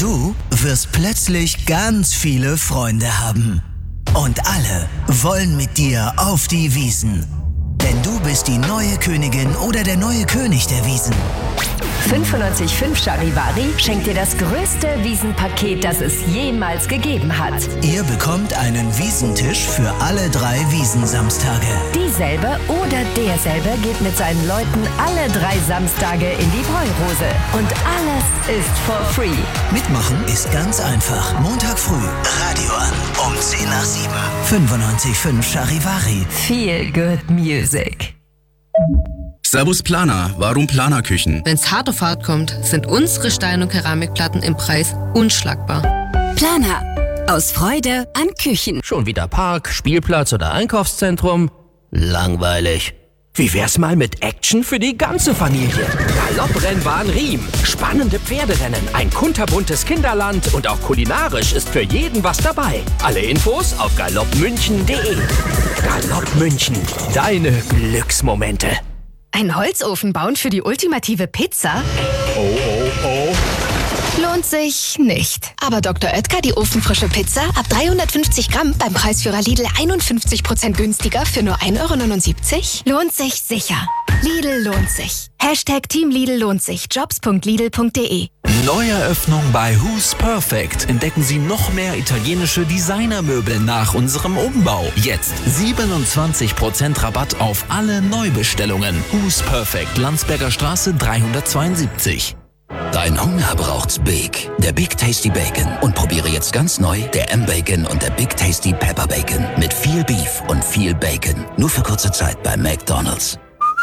Du wirst plötzlich ganz viele Freunde haben. Und alle wollen mit dir auf die Wiesn. Denn du bist die neue Königin oder der neue König der Wiesn. 95.5 Charivari schenkt dir das größte Wiesenpaket, das es jemals gegeben hat. Ihr bekommt einen Wiesentisch für alle 3 Wiesensamstage. Dieselbe oder derselbe geht mit seinen Leuten alle 3 Samstage in die Bräurose. Und alles ist for free. Mitmachen ist ganz einfach. Montag früh, Radio an, um 10 nach 7. 95.5 Charivari. Feel good music. Servus Planer, warum Planerküchen? Wenn's hart auf hart kommt, sind unsere Stein- und Keramikplatten im Preis unschlagbar. Planer. Aus Freude an Küchen. Schon wieder Park, Spielplatz oder Einkaufszentrum? Langweilig. Wie wär's mal mit Action für die ganze Familie? Galopprennbahn Riem, spannende Pferderennen, ein kunterbuntes Kinderland und auch kulinarisch ist für jeden was dabei. Alle Infos auf galoppmünchen.de. Galopp München, deine Glücksmomente. Ein Holzofen bauen für die ultimative Pizza? Oh. Lohnt sich nicht. Aber Dr. Oetker, die ofenfrische Pizza, ab 350 Gramm beim Preisführer Lidl 51% günstiger für nur 1,79 €? Lohnt sich sicher. Lidl lohnt sich. Hashtag Team Lidl lohnt sich. Jobs.lidl.de. Neueröffnung bei Who's Perfect. Entdecken Sie noch mehr italienische Designermöbel nach unserem Umbau. Jetzt 27% Rabatt auf alle Neubestellungen. Who's Perfect, Landsberger Straße 372. Dein Hunger braucht's Big. Der Big Tasty Bacon. Und probiere jetzt ganz neu der M-Bacon und der Big Tasty Pepper Bacon. Mit viel Beef und viel Bacon. Nur für kurze Zeit bei McDonald's.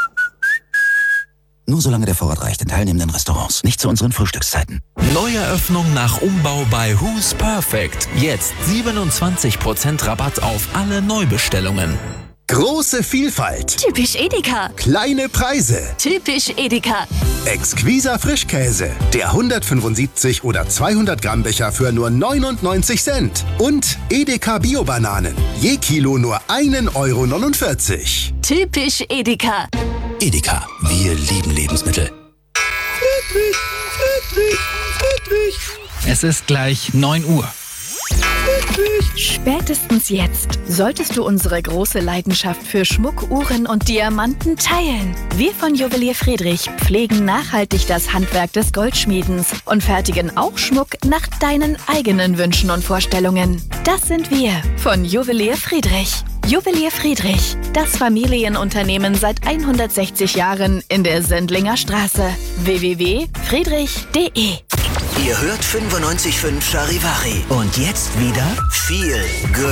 Nur solange der Vorrat reicht in teilnehmenden Restaurants. Nicht zu unseren Frühstückszeiten. Neueröffnung nach Umbau bei Who's Perfect. Jetzt 27% Rabatt auf alle Neubestellungen. Große Vielfalt. Typisch Edeka. Kleine Preise. Typisch Edeka. Exquiser Frischkäse. Der 175 oder 200 Gramm Becher für nur 99 Cent. Und Edeka Bio-Bananen. Je Kilo nur 1,49 €. Typisch Edeka. Edeka. Wir lieben Lebensmittel. Friedrich. Es ist gleich 9 Uhr. Spätestens jetzt solltest du unsere große Leidenschaft für Schmuck, Uhren und Diamanten teilen. Wir von Juwelier Friedrich pflegen nachhaltig das Handwerk des Goldschmiedens und fertigen auch Schmuck nach deinen eigenen Wünschen und Vorstellungen. Das sind wir von Juwelier Friedrich. Juwelier Friedrich, das Familienunternehmen seit 160 Jahren in der Sendlinger Straße. www.friedrich.de. Ihr hört 95.5 Charivari. Und jetzt wieder viel Good